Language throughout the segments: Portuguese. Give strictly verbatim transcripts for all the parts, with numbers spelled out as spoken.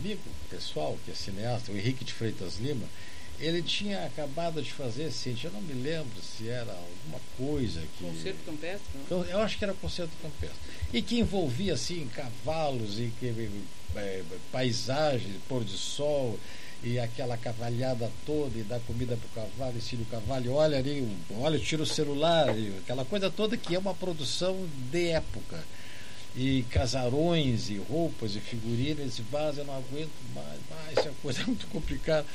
amigo pessoal, que é cineasta, o Henrique de Freitas Lima, ele tinha acabado de fazer, assim, eu não me lembro se era alguma coisa que... Concerto campestre, não? Então, eu acho que era concerto campestre. E que envolvia, assim, cavalos e que, é, paisagem, pôr de sol, e aquela cavalhada toda, e dar comida para o cavalo, ensina o cavalo, e olha ali, olha, tira o celular, e aquela coisa toda que é uma produção de época. E casarões, e roupas, e figurinas, e vasos, eu não aguento mais, mais, essa coisa é muito complicada.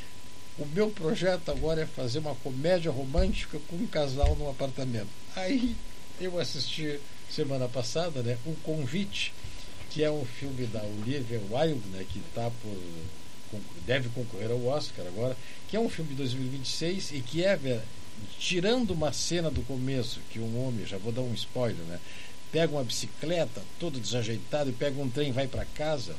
O meu projeto agora é fazer uma comédia romântica com um casal num apartamento. Aí eu assisti semana passada, né, O Convite, que é um filme da Olivia Wilde, né, que tá por, deve concorrer ao Oscar agora, que é um filme de dois mil e vinte e seis e que é, tirando uma cena do começo, que um homem, já vou dar um spoiler, né, pega uma bicicleta todo desajeitado e pega um trem e vai para casa,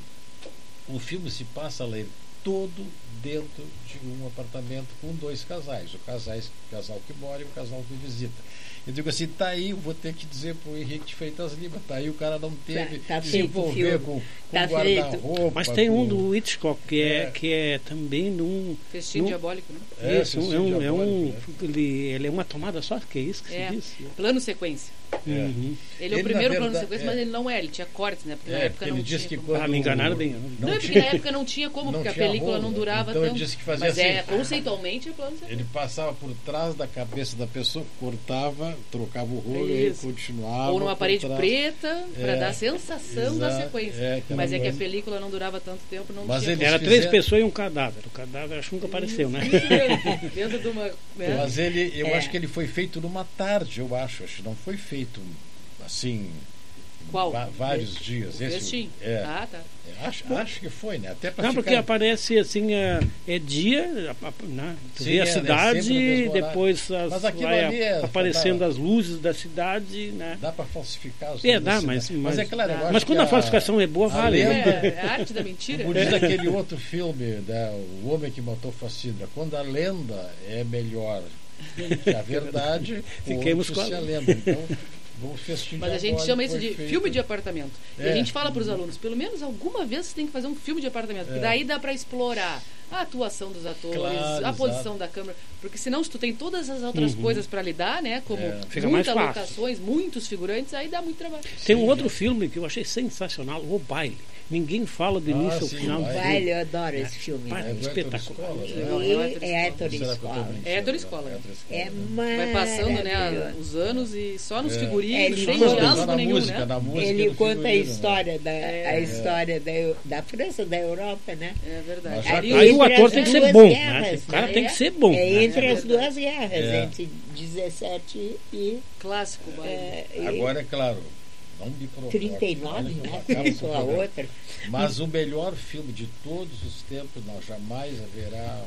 o filme se passa a ler todo dentro de um apartamento com dois casais, o casais, o casal que mora e o casal que visita. Eu digo assim, tá aí, eu vou ter que dizer pro Henrique de Freitas Lima, tá aí, o cara não teve tá, tá desenvolver com, com tá guarda-roupa. Mas tem com... um do Hitchcock que é, é. que é também num... Festim num, diabólico, né? É, isso, é um, é um, né? ele, ele é uma tomada só, que é isso que É, se diz? plano sequência. É. Uhum. Ele é o Ele, primeiro na plano verdade, sequência, é. mas ele não é, ele tinha cortes, né? Porque É, na época ele não disse tinha que como. quando... Ah, me enganaram bem. Não, é porque tinha- na época não tinha como, não porque a tinha película rolo. não durava Então ele tanto. disse que fazia Mas é, assim. conceitualmente é plano sequência. Ele passava por trás da cabeça da pessoa, cortava, trocava o rolo e Isso. continuava. Ou numa por parede trás. preta, para É, dar a sensação da exato, sequência. é, aquela Mas é que a coisa. película não durava tanto tempo, não Mas tinha ele- como. Era Eles três fizeram- pessoas e um cadáver. O cadáver acho que nunca apareceu, né? Isso mesmo, dentro de uma... né? Mas ele, eu É. acho que ele foi feito numa tarde, eu acho. Acho que não foi feito assim. Qual? va- vários dias. Esse, Festim. é, Ah, tá. é, acho, acho que foi, né? Até para Não, ficar... porque aparece assim, é, é dia, a- a- né? Tu Sim, vê a é, né? cidade, Sempre no mesmo horário. depois as, Mas aquilo vai ali é- aparecendo dá- as luzes da cidade, né? Dá para falsificar os É, dá, nomes, mas- né? mas- é claro, eu Mas acho Mas quando que a falsificação é boa, a vale. lenda- Né? É, é a arte da mentira. Como diz aquele outro filme, né, O Homem que Matou Facindra, quando a lenda é melhor que a verdade, Fiquemos com a- se a lenda. Então, vamos festim Mas a gente diabólico chama isso foi de feito. filme de apartamento. E É. a gente fala para os alunos, pelo menos alguma vez você tem que fazer um filme de apartamento, porque É. daí dá para explorar a atuação dos atores, Claro, a exato. posição da câmera, porque senão se tu tem todas as outras Uhum. coisas para lidar, né, como É. Fica mais muitas fácil. locações, muitos figurantes, aí dá muito trabalho. Tem um outro filme que eu achei sensacional, O Baile. Ninguém fala do Ah, início ao sim, final. o do Baile. filme. Baile, eu adoro esse filme. Pai, É do Héctor espetacular. Escola, né? Não, E é o Héctor é Héctor Será que eu tô Escola. mentindo? É Héctor Escola. Héctor Escola, É né? Vai passando, né, maravilhoso. os anos e só nos É. figurinos, Ele sem conta- diálogo Só na nenhum, música, né? na música Ele do conta a figurino, né? história, da, É. a história da, da França, da Europa, né? É verdade. Mas já- Ali, Aí o Entre ator as tem que ser duas bom, guerras, né? O cara né? tem que ser bom. É né? entre É as verdade. duas guerras, É. entre dezessete e, clássico, Baile. é, e Agora, é claro, não me provoque. trinta e nove, olha que eu né? acabo com o Começou a programa. outra. Mas o melhor filme de todos os tempos, não jamais haverá,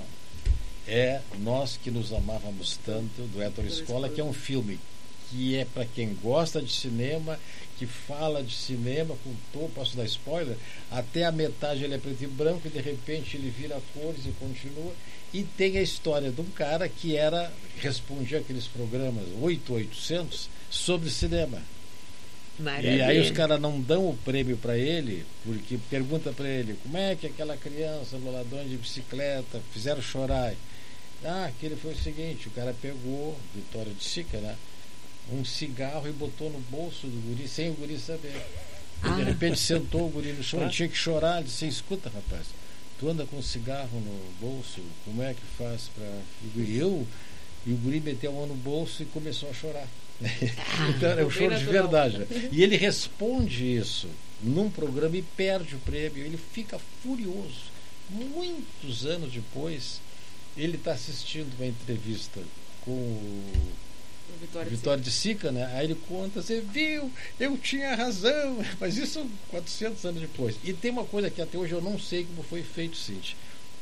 é Nós que Nos Amávamos Tanto, do Héctor Escola, que é um filme que é para quem gosta de cinema, que fala de cinema, com todo, posso dar spoiler, até a metade ele é preto e branco e de repente ele vira cores e continua. E tem a história de um cara que era, respondia aqueles programas oito mil e oitocentos sobre cinema. Maravilha. E aí os caras não dão o prêmio para ele, porque pergunta para ele como é que aquela criança boladona de bicicleta fizeram chorar. Ah, aquele foi o seguinte, o cara pegou, Vitória de Sica, né, um cigarro e botou no bolso do guri, sem o guri saber. E de Ah. repente sentou o guri no chão, ele tinha que chorar, ele disse, escuta rapaz, tu anda com um cigarro no bolso, como é que faz para... E eu, e o guri meteu a mão no bolso e começou a chorar. Então é um Bem choro de natural. verdade. E ele responde isso num programa e perde o prêmio. Ele fica furioso. Muitos anos depois, ele está assistindo uma entrevista com o O Vitória de Vitória de Sica, né? Aí ele conta, você viu, eu tinha razão, mas isso quatrocentos anos depois. E tem uma coisa que até hoje eu não sei como foi feito, Cintia.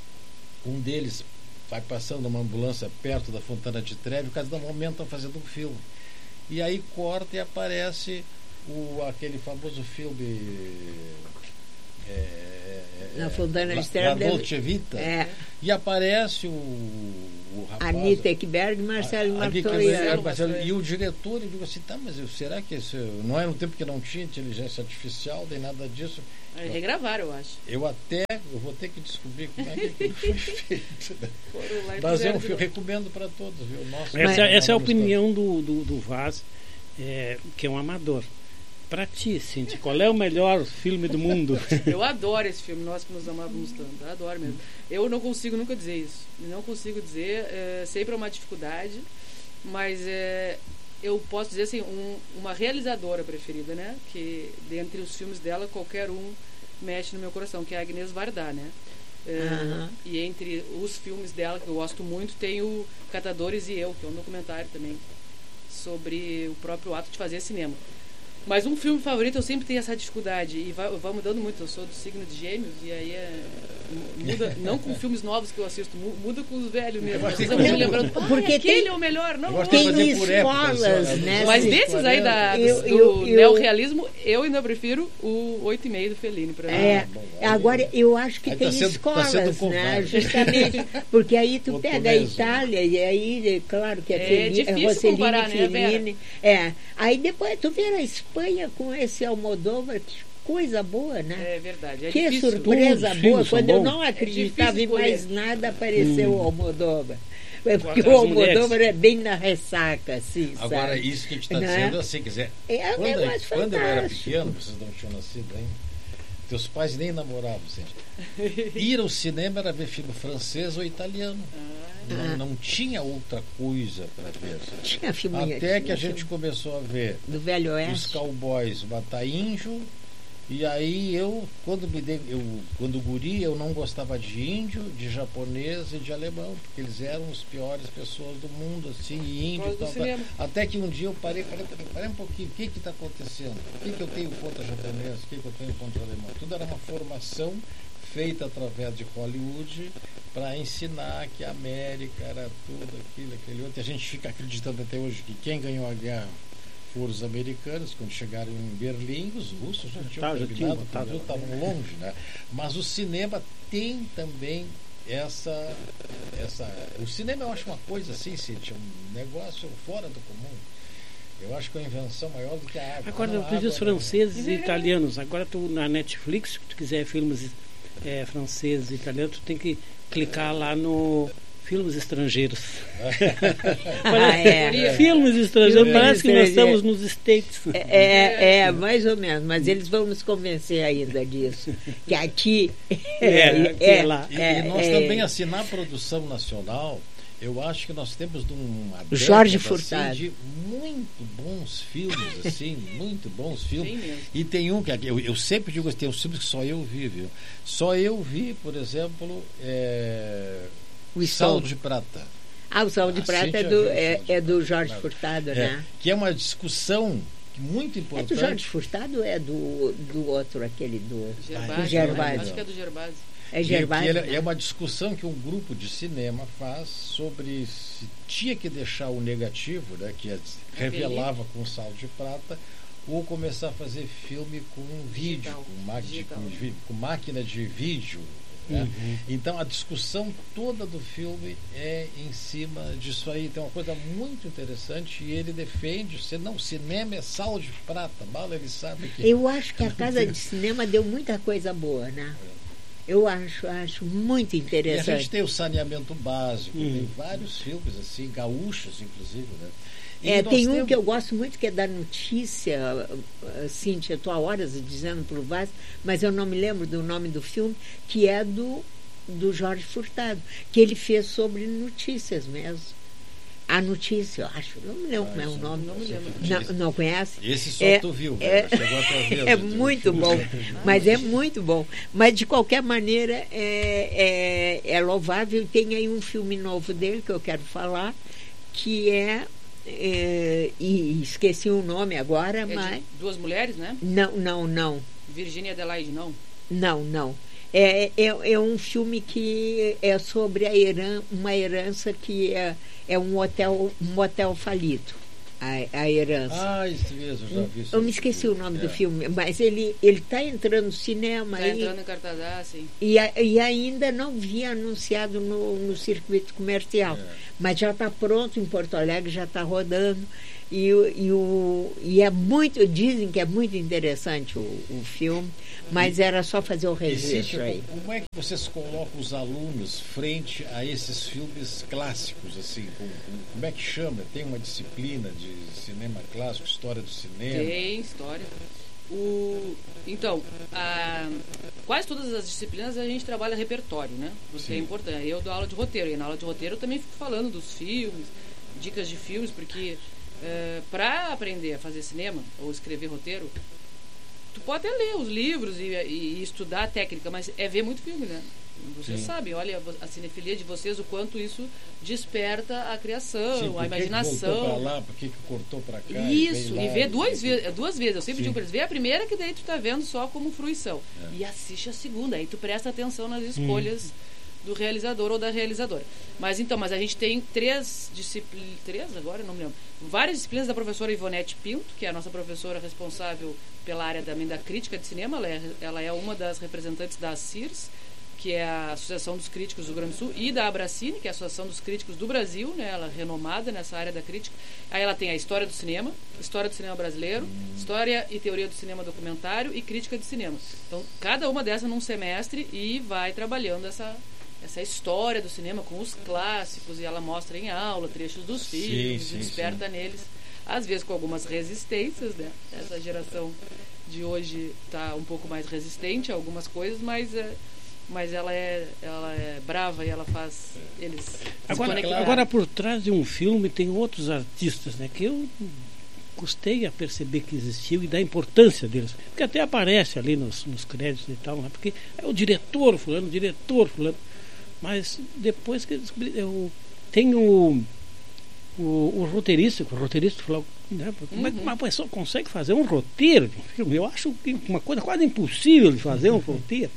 Um deles vai passando numa ambulância perto da Fontana de Trevi, por causa do momento estão fazendo um filme. E aí corta e aparece o, aquele famoso filme é, Na Fontana La- de Trevi La deve- Dolce Vita. É. E aparece o, o o rapaz... Anita Ekberg e Marcelo a- a- Martoya. Marcelo, Marcelo. Marcelo, e o diretor, eu digo assim, tá, mas eu- será que isso não era um tempo que não tinha inteligência artificial, nem nada disso? É, regravaram, eu acho. Eu até, eu vou ter que descobrir como é que aquilo foi feito. Né? Foram lá e Mas é um fizeram de filme, novo. recomendo para todos, viu? Nossa, Essa, mas- essa é a opinião do, do, do Vaz, é, que é um amador. Para ti, Cintia, qual é o melhor filme do mundo? Eu adoro esse filme, nós que nos amávamos tanto. Eu adoro mesmo. Eu não consigo nunca dizer isso. Não consigo dizer, é, sempre é uma dificuldade, mas é, eu posso dizer assim, um, uma realizadora preferida, né? Que dentre os filmes dela, qualquer um mexe no meu coração, que é a Agnès Varda, né? É, Aham. E entre os filmes dela, que eu gosto muito, tem o Catadores e Eu, que é um documentário também sobre o próprio ato de fazer cinema. Mas um filme favorito eu sempre tenho essa dificuldade e vai, vai mudando muito. Eu sou do signo de Gêmeos e aí é, muda, não com filmes novos que eu assisto, mu- muda com os velhos mesmo. Eu acho Às vezes que eu vou me tem- lembrando, "Pai, porque aquele tem- é o melhor, não Eu gosto o de outro." fazer Tem por épocas, escolas, assim, né? Mas anos desses aí da, do, Eu- do eu- eu- neorrealismo, eu ainda prefiro o oito e meio do Fellini. Pra mim. É, bom, aí- agora eu acho que aí tem tá sendo- tá escolas, sendo né? covarde. Justamente, porque aí tu Outro pega a mesmo. Itália e aí, é claro que é, É Fellini, difícil é Rossellini, comparar, né, Vera? Fellini, é. Aí depois tu vê a Espanha com esse Almodóvar, que coisa boa, né? É verdade, é que difícil. surpresa Todos os boa, filmes são quando eu bons. não acreditava difícil em mais escolher. nada, apareceu o Almodóvar. É porque As o Almodóvar mulheres. é bem na ressaca, assim, Agora, sabe? isso que a gente está Né? dizendo, assim, quer dizer, É um quando, eu- negócio quando eu era fantástico. pequeno, vocês não tinham nascido ainda, teus pais nem namoravam, gente. Ir ao cinema era ver filme francês ou italiano. Não, não tinha outra coisa para ver. Tinha filminha, Até tinha que a gente filme começou a ver do Velho os Oeste. cowboys matar índio. E aí eu, quando me dei, eu, quando guri, eu não gostava de índio, de japonês e de alemão, porque eles eram as piores pessoas do mundo, assim, e índio. Por causa do Tal, tal. cinema. Até que um dia eu parei, parei, parei, parei um pouquinho, o que que está acontecendo? O que que eu tenho contra japonês? O que que eu tenho contra alemão? Tudo era uma formação feita através de Hollywood para ensinar que a América era tudo aquilo, aquele outro. E a gente fica acreditando até hoje que quem ganhou a guerra foram os americanos. Quando chegaram em Berlim, os russos já tinham Tá, já tinham terminado, botado. porque estavam longe, né? Mas o cinema tem também essa, essa... O cinema eu acho uma coisa assim, Cíntia, um negócio fora do comum. Eu acho que é uma invenção maior do que a água. Agora, Não, tu a diz água franceses e italianos. Agora, tu na Netflix, se tu quiser filmes é, franceses e italianos, tu tem que clicar lá no filmes estrangeiros. Ah, é. Filmes estrangeiros, Filmes parece que nós estrangeiros. estamos nos States. É, é, mais ou menos, mas eles vão nos convencer ainda disso. Que aqui É, aqui é lá. E, e é, nós é. também, assim, na produção nacional, eu acho que nós temos uma década, Jorge assim, Furtado. de muito bons filmes, assim, muito bons filmes. Sim mesmo. E tem um que eu, eu sempre digo assim, tem uns filmes que só eu vi, viu? Só eu vi, por exemplo, é, O Sal Sol. de Prata. Ah, o Sal de Ah, Prata Cíntia é do, viu o é, Sal de é do Prata. Jorge Furtado, É, né? que é uma discussão muito É importante. do Jorge Furtado ou é do, do outro, aquele do. Gervásio, do Gervásio. Acho que é do Gervásio. É Que- Gervásio. que ele- né? é uma discussão que um grupo de cinema faz sobre se tinha que deixar o negativo, né, que é- revelava com sal de prata, ou começar a fazer filme com vídeo, Digital. com, ma- de- Digital. com vi- com máquina de vídeo. Né? Então a discussão toda do filme é em cima disso aí. Tem uma coisa muito interessante e ele defende, se não, cinema é sal de prata, bala ele sabe que. Eu acho que a Casa de Cinema deu muita coisa boa, né? Eu acho, acho muito E a gente interessante. tem o saneamento básico, Hum. tem vários filmes assim, gaúchos inclusive, né? E É, nós tem um temos- que eu gosto muito que é da notícia, uh, Cíntia, estou há horas dizendo para o Vaz, mas eu não me lembro do nome do filme, que é do, do Jorge Furtado, que ele fez sobre notícias mesmo. A notícia, eu acho, não me lembro Ah, como é o isso nome. não me lembro. Não, não conhece? Esse só É, tu viu, é- né? Chegou a tua vez. É né? muito bom, mas é muito bom. Mas, de qualquer maneira, é, é, é louvável. Tem aí um filme novo dele que eu quero falar, que é... é, e esqueci o nome agora, É mas... de duas mulheres, né? Não, não, não. Virginia Adelaide, não? Não, não. É, é, é um filme que é sobre a heran, uma herança que é, é um hotel, um motel falido. A, a Herança. Ah, isso mesmo, já vi isso. Eu me esqueci o nome é. do filme, mas ele ele está entrando no cinema. Está e, entrando em cartaz, ah, sim. E, a, e ainda não vi anunciado no, no circuito comercial. É. Mas já está pronto em Porto Alegre, já está rodando. E, e, o, e é muito, dizem que é muito interessante o, o filme, mas era só fazer o registro aí. Como é que vocês colocam os alunos frente a esses filmes clássicos, assim? Como, como é que chama? Tem uma disciplina de cinema clássico, história do cinema? Tem história. O, então, a, quase todas as disciplinas a gente trabalha repertório, né? Porque Sim. é importante. Eu dou aula de roteiro, e na aula de roteiro eu também fico falando dos filmes, dicas de filmes, porque é, para aprender a fazer cinema ou escrever roteiro, tu pode até ler os livros e, e, e estudar a técnica, mas é ver muito filme, né? Vocês Sim. sabem, olha a cinefilia de vocês, o quanto isso desperta a criação, Sim, por a que que imaginação. voltou pra lá, por que que cortou pra cá? Isso, e, e vê duas, ve duas vezes. Eu sempre Sim. digo para eles, vê a primeira que daí tu tá vendo só como fruição. É. E assiste a segunda, aí tu presta atenção nas escolhas hum. do realizador ou da realizadora. Mas então, mas a gente tem três disciplinas, três agora, não me lembro, várias disciplinas da professora Ivonete Pinto, que é a nossa professora responsável pela área também da crítica de cinema. Ela é, ela é uma das representantes da CIRS, que é a Associação dos Críticos do Rio Grande do Sul, e da Abracine, que é a Associação dos Críticos do Brasil, né? Ela é renomada nessa área da crítica. Aí ela tem a história do cinema, história do cinema brasileiro, hum. história e teoria do cinema documentário e crítica de cinema. Então, cada uma dessas num semestre e vai trabalhando essa, essa história do cinema com os clássicos, e ela mostra em aula trechos dos filmes, sim, sim, desperta sim. neles, às vezes com algumas resistências, né? Essa geração de hoje está um pouco mais resistente a algumas coisas, mas... É, mas ela é, ela é brava e ela faz eles agora, agora por trás de um filme tem outros artistas, né, que eu custei a perceber que existiu e da importância deles, porque até aparece ali nos, nos créditos e tal, né, porque é o diretor fulano, o diretor fulano, mas depois que eu descobri, eu tenho o, o, o roteirista, o roteirista falou, né, como é que uma pessoa consegue fazer um roteiro de um filme? Eu acho que uma coisa quase impossível de fazer um roteiro.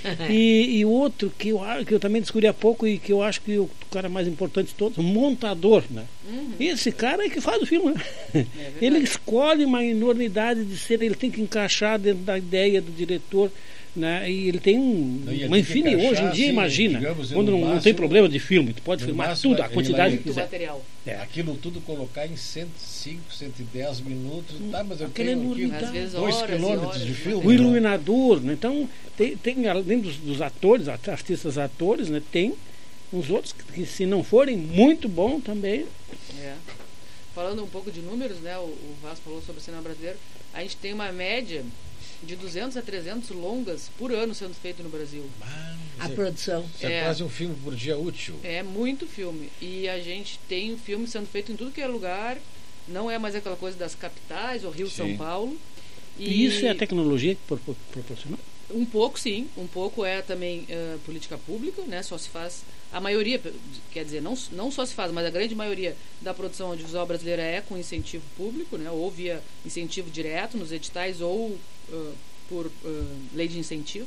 E, e outro que eu, que eu também descobri há pouco e que eu acho que o cara mais importante de todos, o montador, né? Uhum. Esse cara é que faz o filme, né? É ele escolhe uma enormidade de cena, ele tem que encaixar dentro da ideia do diretor, né? E ele tem um, não, uma infinidade. Hoje em dia, assim, imagina, digamos, quando não, máximo, não tem problema de filme, tu pode filmar máximo, tudo, a quantidade que quiser. Material. É. Aquilo tudo colocar em cento e cinco, cento e dez minutos, tá, mas eu Aquela tenho aqui às vezes dois horas quilômetros horas, de filme. O iluminador, né? Então tem, tem além dos, dos atores, artistas atores, né? Tem uns outros que, que se não forem muito bons também. É. Falando um pouco de números, né? O, o Vasco falou sobre o cinema brasileiro. A gente tem uma média de duzentos a trezentos longas por ano sendo feito no Brasil. Ah, a é, produção. Isso é, é quase um filme por dia útil. É muito filme. E a gente tem filme sendo feito em tudo que é lugar. Não é mais aquela coisa das capitais, o Rio, sim. São Paulo. E, e isso é a tecnologia que proporcionou? Um pouco, sim. Um pouco é também uh, política pública, né? Só se faz... A maioria, quer dizer, não, não só se faz, mas a grande maioria da produção audiovisual brasileira é com incentivo público, né? Ou via incentivo direto nos editais ou uh, por uh, lei de incentivo.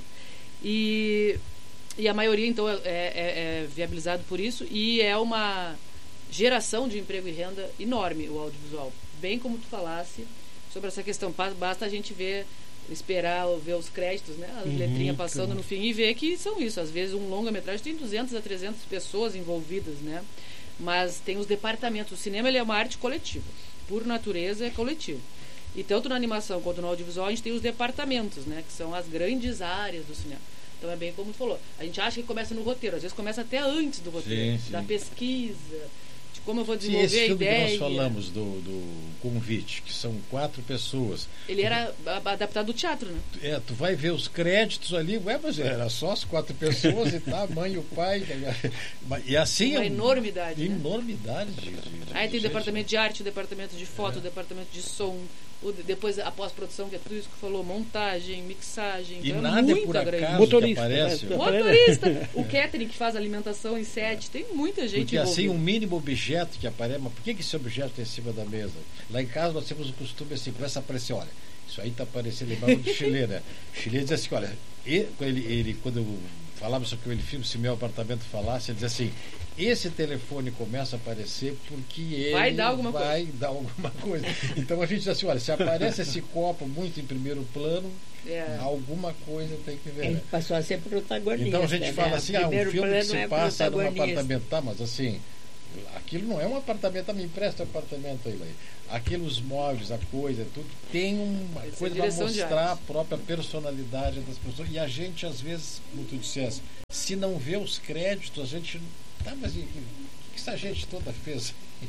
E, e a maioria, então, é, é, é viabilizado por isso e é uma geração de emprego e renda enorme, o audiovisual. Bem como tu falasse sobre essa questão. Basta a gente ver... esperar ver os créditos, né? As uhum, letrinhas passando claro. No fim e ver que são isso. Às vezes um longa-metragem tem duzentas a trezentas pessoas envolvidas, né? Mas tem os departamentos. O cinema ele é uma arte coletiva. Por natureza é coletivo. E tanto na animação quanto no audiovisual a gente tem os departamentos, né? Que são as grandes áreas do cinema. Então é bem como tu falou. A gente acha que começa no roteiro. Às vezes começa até antes do roteiro. Sim, sim. Da pesquisa... como eu vou desenvolver sim, esse a filme ideia. Que nós falamos do, do Convite, que são quatro pessoas. Ele era adaptado do teatro, né? É, tu vai ver os créditos ali, ué, mas era só as quatro pessoas e tá, a mãe e o pai. E assim uma é enormidade. Né? Enormidade de, de, de Aí tem gente. Departamento de arte, o departamento de foto, é. o departamento de som, o, depois a pós-produção, que é tudo isso que falou, montagem, mixagem. E então nada é por muita acaso grande. Motorista, que aparece. É, motorista, o catering que faz alimentação em set, tem muita gente Porque envolvida. assim, um mínimo objeto que aparece, mas por que, que esse objeto está em cima da mesa? Lá em casa nós temos o costume assim, começa a aparecer, olha, isso aí está aparecendo igual de Chile, né? O Chile diz assim, olha, ele, ele, quando falava sobre aquele filme Se Meu Apartamento Falasse, ele dizia assim, esse telefone começa a aparecer porque ele vai dar alguma vai coisa. dar alguma coisa. Então a gente diz assim, olha, se aparece esse copo muito em primeiro plano, É. alguma coisa tem que ver. Ele passou a ser protagonista. Então a gente né? fala assim, ah, um Primeiro filme que plano se é passa num protagonista. apartamento, tá, mas assim, aquilo não é um apartamento, me empresta um apartamento aí, aí. Aqueles móveis, a coisa, tudo tem uma Essa coisa para direção de mostrar a arte. própria personalidade das pessoas. E a gente, às vezes, como tu dissesse, se não vê os créditos, a gente. Tá, mas e, e, o que essa gente toda fez?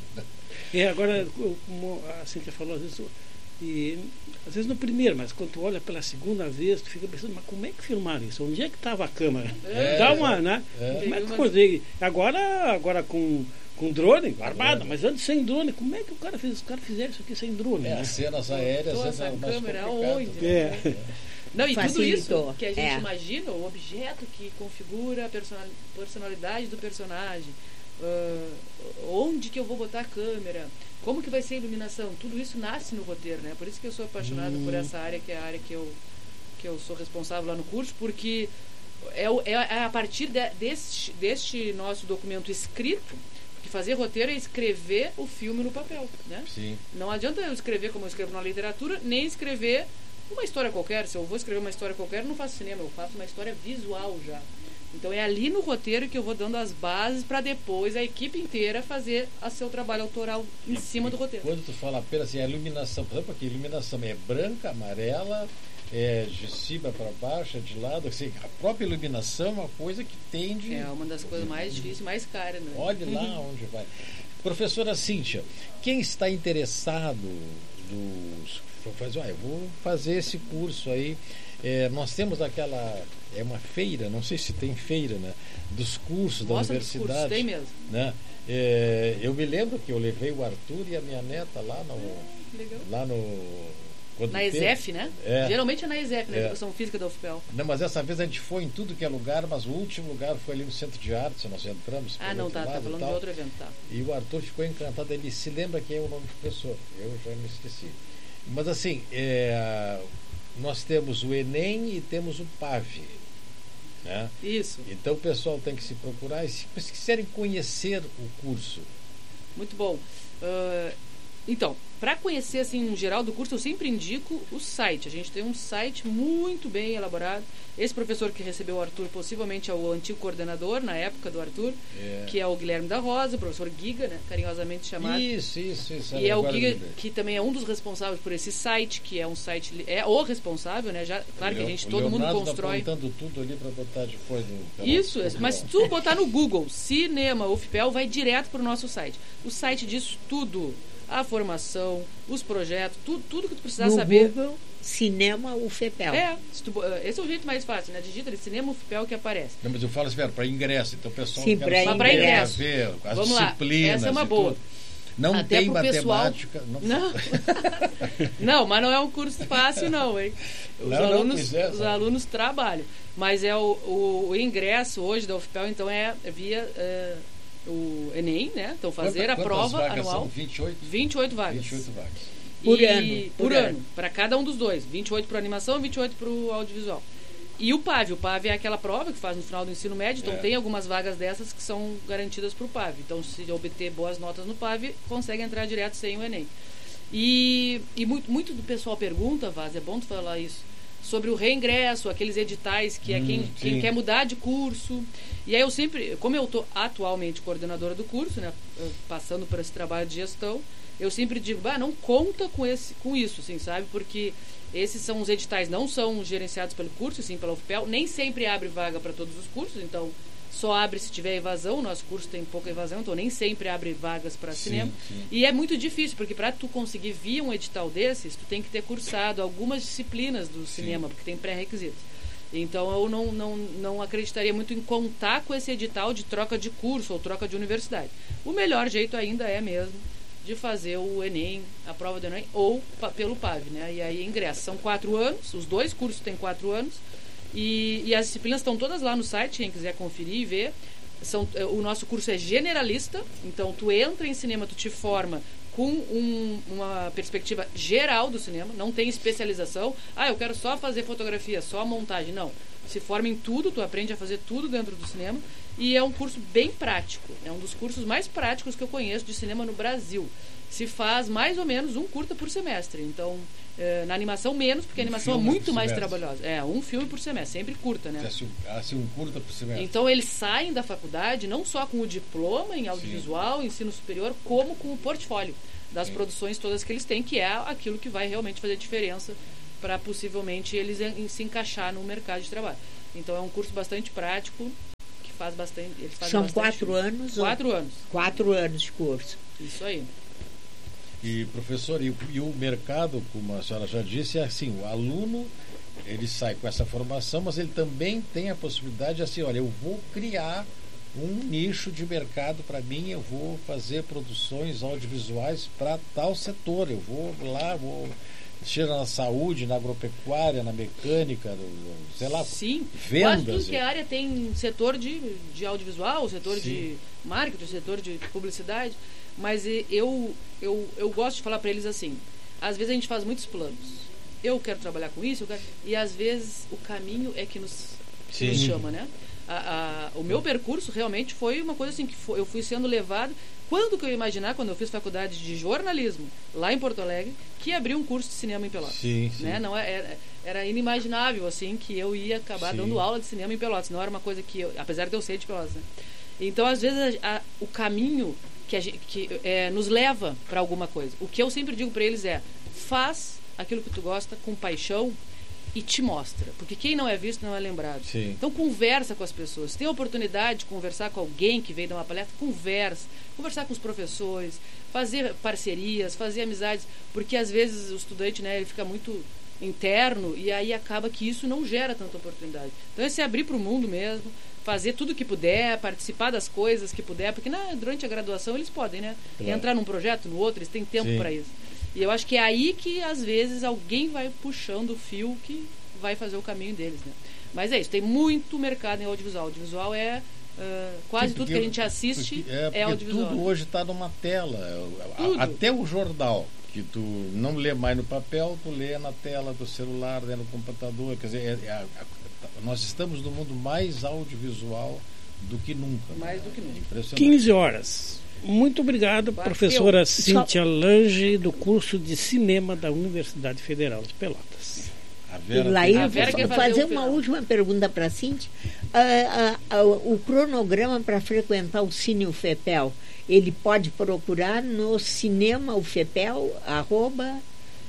É, agora, como a Cíntia falou, às vezes, e, às vezes no primeiro, mas quando tu olha pela segunda vez, tu fica pensando, mas como é que filmaram isso? Onde é que estava a câmera? É, Dá uma, né? é. Como é que consegue? Agora, agora com, com drone, barbada, mas antes sem drone, como é que o cara fez? Os caras fizeram isso aqui sem drone? É, né? as cenas aéreas Botou é essa mais câmera complicado. aonde? É. Não, e tudo isso Facilitou. que a gente É. imagina, o objeto que configura a personal- personalidade do personagem, ah, onde que eu vou botar a câmera, como que vai ser a iluminação, tudo isso nasce no roteiro, né? Por isso que eu sou apaixonado Hum. por essa área, que é a área que eu, que eu sou responsável lá no curso, porque é, o- é a partir de- deste, deste nosso documento escrito, porque fazer roteiro é escrever o filme no papel, né? Sim. Não adianta eu escrever como eu escrevo na literatura, nem escrever uma história qualquer. Se eu vou escrever uma história qualquer, eu não faço cinema, eu faço uma história visual já. Então é ali no roteiro que eu vou dando as bases para depois a equipe inteira fazer a seu trabalho autoral em cima do roteiro. Quando tu fala apenas assim, a iluminação, por exemplo, aqui, a iluminação é branca, amarela, é de cima para baixo, é de lado, assim, a própria iluminação é uma coisa que tende. É uma das coisas mais difíceis, mais caras, né? Olhe lá onde vai. Professora Cíntia, quem está interessado dos. Fazer, ah, eu vou fazer esse curso aí. É, nós temos aquela. É uma feira, não sei se tem feira, né? Dos cursos Mostra da dos universidade. cursos, tem mesmo. Né? É, eu me lembro que eu levei o Arthur e a minha neta lá no. Legal. Lá no quando Na teve- ESEF, né? É. Geralmente é na ESEF, na É. Educação Física da U F P E L. Não, mas dessa vez a gente foi em tudo que é lugar, mas o último lugar foi ali no Centro de Artes, nós entramos. Ah, pelo não, outro tá, tá lado e falando tal. de outro evento, tá. E o Arthur ficou encantado, ele se lembra quem é o nome do professor. Eu já me esqueci. Mas assim, é, nós temos o Enem e temos o P A V. Né? Isso, Então o pessoal tem que se procurar e se se quiserem conhecer o curso. muito bom. Ah, então, para conhecer assim, em geral do curso, eu sempre indico o site. A gente tem um site muito bem elaborado. Esse professor que recebeu o Arthur possivelmente é o antigo coordenador, na época do Arthur, É. que é o Guilherme da Rosa, o professor Giga, né, carinhosamente chamado. Isso, isso, isso. E é o agora Giga me lembrei. que também é um dos responsáveis por esse site, que é um site, li- é o responsável, né? Já, claro que a Leo- gente, o todo mundo Leonardo constrói. Tá apontando tudo ali para botar depois no. Isso, pelo- mas se tu botar no Google Cinema U F P E L, vai direto para o nosso site. O site diz tudo. A formação, os projetos, tu, tudo que tu precisar No saber. Google, Cinema U F P E L. É, se tu bo- esse é o jeito mais fácil, né? Digita ali, Cinema U F P E L que aparece. Não, mas eu falo assim, para ingresso. Então o pessoal Sim, quer pra saber, Pra ingresso. ver as Vamos lá, disciplinas. essa é uma e boa. tudo. Não Até tem pro pessoal- matemática. Não. Não. Não, mas não é um curso fácil, não, hein? Os, Não, não, alunos, pois é, os sabe? alunos trabalham. Mas é o, o, o ingresso hoje da U F P E L, então, é via é, o Enem, né? Então, fazer Quanta- a quantas prova vagas anual. São vinte e oito? vinte e oito vagas. vinte e oito vagas. Por E- ano, Por, por ano. ano. Para cada um dos dois. vinte e oito para animação e vinte e oito para o audiovisual. E o P A V. O P A V é aquela prova que faz no final do ensino médio. Então, É. tem algumas vagas dessas que são garantidas para o P A V. Então, se obter boas notas no P A V, consegue entrar direto sem o Enem. E, e muito, muito do pessoal pergunta, Vaz, é bom tu falar isso, sobre o reingresso, aqueles editais que é Hum, quem, quem sim. quer mudar de curso. E aí eu sempre, como eu estou atualmente coordenadora do curso, né, eh, passando por esse trabalho de gestão, eu sempre digo, bah, não conta com, esse, com isso, assim, sabe? Porque esses são os editais, não são gerenciados pelo curso, sim pela U F P E L, nem sempre abre vaga para todos os cursos, então só abre se tiver evasão, o nosso curso tem pouca evasão, então nem sempre abre vagas para Sim, cinema. sim. E é muito difícil, porque para tu conseguir via um edital desses, tu tem que ter cursado algumas disciplinas do cinema, porque tem pré-requisitos. Então eu não, não, não acreditaria muito em contar com esse edital de troca de curso ou troca de universidade. O melhor jeito ainda é mesmo de fazer o Enem, a prova do Enem, ou pa- pelo P A V, né? E aí ingressa. São quatro anos, os dois cursos têm quatro anos, e, e as disciplinas estão todas lá no site, quem quiser conferir e ver. São, eh, o nosso curso é generalista, então tu entra em cinema, tu te forma com um- uma perspectiva geral do cinema, não tem especialização. Ah, eu quero só fazer fotografia, só montagem. Não. se forma em tudo, tu aprende a fazer tudo dentro do cinema, e é um curso bem prático, é um dos cursos mais práticos que eu conheço de cinema no Brasil. Se faz mais ou menos um curta por semestre, então é, na animação menos, porque a animação é muito mais trabalhosa. É, um filme por semestre, sempre curta, né? Assim, assim, um curta por semestre. Então eles saem da faculdade não só com o diploma em audiovisual, Sim. ensino superior, como com o portfólio das Sim. produções todas que eles têm, que é aquilo que vai realmente fazer diferença para possivelmente eles em, se encaixar no mercado de trabalho. Então é um curso bastante prático, que faz bastante... Eles fazem São bastante quatro filme. anos? Quatro ou... anos. Quatro anos de curso. Isso aí. E, professor, e, e o mercado, como a senhora já disse, é assim, o aluno, ele sai com essa formação, mas ele também tem a possibilidade de, assim, olha, eu vou criar um nicho de mercado para mim, eu vou fazer produções audiovisuais para tal setor, eu vou lá, vou... Seja na saúde, na agropecuária, na mecânica, no, sei lá, Sim, vendas. Quase tudo que é área tem setor de, de audiovisual, setor Sim. de marketing, setor de publicidade, mas eu, eu, eu gosto de falar para eles assim, às vezes a gente faz muitos planos, eu quero trabalhar com isso, eu quero, e às vezes o caminho é que nos, que nos chama, né? A, a, o meu percurso realmente foi uma coisa assim, que foi, eu fui sendo levado. Quando que eu ia imaginar, quando eu fiz faculdade de jornalismo lá em Porto Alegre, que ia abrir um curso de cinema em Pelotas? Sim, sim. Né? Não, era, era inimaginável assim que eu ia acabar sim. dando aula de cinema em Pelotas. Não era uma coisa que eu, apesar de eu ser de Pelotas, né? Então às vezes a, a, o caminho que, a gente, que é, nos leva para alguma coisa. O que eu sempre digo para eles é: faz aquilo que tu gosta com paixão e te mostra, porque quem não é visto não é lembrado. Sim. Então conversa com as pessoas, tem a oportunidade de conversar com alguém que veio dar uma palestra, conversa, conversar com os professores, fazer parcerias, fazer amizades, porque às vezes o estudante, né, ele fica muito interno e aí acaba que isso não gera tanta oportunidade. Então é se abrir para o mundo mesmo, fazer tudo que puder, participar das coisas que puder, porque na, durante a graduação eles podem, né, claro. entrar num projeto, no outro, eles têm tempo para isso. E eu acho que é aí que, às vezes, alguém vai puxando o fio que vai fazer o caminho deles, né? Mas é isso, tem muito mercado em audiovisual. Audiovisual é uh, quase Sim, porque, tudo que a gente assiste é, é audiovisual. Tudo hoje está numa tela. Tudo. Até o jornal, que tu não lê mais no papel, tu lê na tela do celular, lê no computador. Quer dizer, é, é, é, nós estamos no mundo mais audiovisual do que nunca. Mais do que nunca. É quinze horas. Muito obrigado, Bateu. professora Cíntia Lange, do curso de cinema da Universidade Federal de Pelotas. A Vera, e lá eu vou fazer, fazer uma final. última pergunta para a Cíntia. Ah, ah, ah, o cronograma para frequentar o Cine UFEPEL, ele pode procurar no cinema UFEPEL, arroba...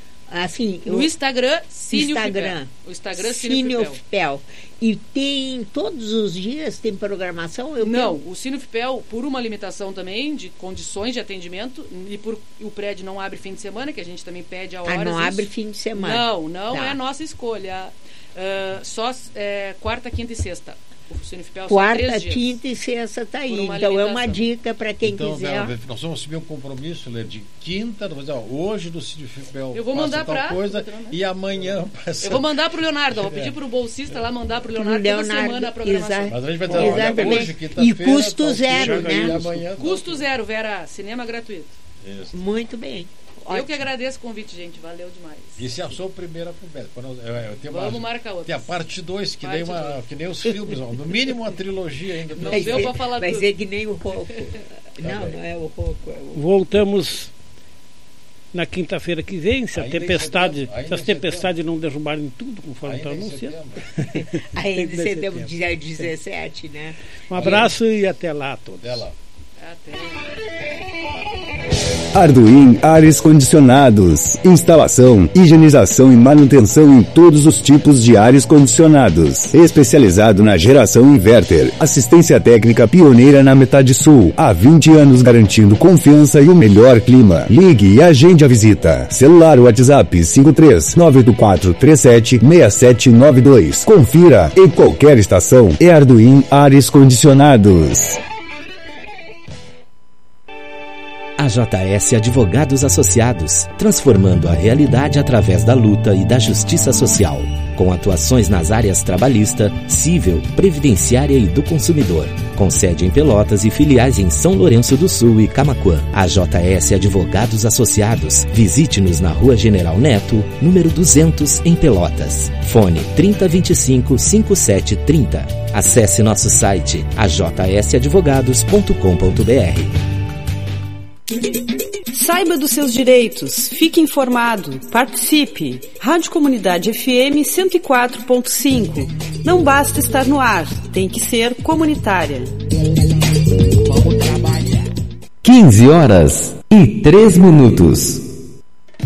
Assim, no eu, Instagram, Cine Instagram, o Instagram Cine UFPEL. E tem todos os dias tem programação? Eu não, tenho... o Cine UFPEL, por uma limitação também de condições de atendimento, e por o prédio não abre fim de semana, que a gente também pede a horas. Ah, não isso. abre fim de semana. Não, não tá. é a nossa escolha. Uh, só é, quarta, quinta e sexta. O Cine UFPEL quarta, quinta e sexta está aí. Então limitação. É uma dica para quem então, é. quiser. Nós vamos assumir um compromisso, Lê, de quinta, dizer, ó, hoje do Cine UFPEL eu vou mandar tal pra, coisa e amanhã passa. Eu vou mandar para o Leonardo, ó, vou pedir para o bolsista lá mandar para o Leonardo, Leonardo toda semana a programação. Exa- Mas a gente vai dizer, olha, hoje, e custo zero, né? E amanhã, custo zero, Vera, cinema gratuito. Isso. Muito bem. Ótimo. Eu que agradeço o convite, gente. Valeu demais. Isso é a sua primeira conversa. Eu, eu, eu Vamos uma, marcar outra. Tem a parte dois, que, que nem os filmes. No mínimo uma trilogia ainda. Não deu para falar vai tudo. Vai ser que nem o Rocco. Não, não é o Rocco. É o... Voltamos na quinta-feira que vem, se ainda a tempestade, se as tempestades não derrubarem tudo, conforme está anunciando. Ainda em setembro, dia dezessete, né? Um abraço é. e até lá a todos. Até lá. Até. Arduin Ares Condicionados. Instalação, higienização e manutenção em todos os tipos de ares condicionados. Especializado na geração inverter. Assistência técnica pioneira na metade sul. Há vinte anos garantindo confiança e o melhor clima. Ligue e agende a visita. Celular WhatsApp cinco três nove oito quatro três sete seis sete nove dois. Confira. Em qualquer estação é Arduin Ares Condicionados. A J S Advogados Associados, transformando a realidade através da luta e da justiça social, com atuações nas áreas trabalhista, civil, previdenciária e do consumidor, com sede em Pelotas e filiais em São Lourenço do Sul e Camaquã. A J S Advogados Associados. Visite-nos na Rua General Neto, número duzentos, em Pelotas. Fone trinta, vinte e cinco, cinquenta e sete, trinta. Acesse nosso site a j s advogados ponto com ponto b r. Saiba dos seus direitos, fique informado, participe. Rádio Comunidade F M cento e quatro ponto cinco. Não basta estar no ar, tem que ser comunitária. quinze horas e três minutos.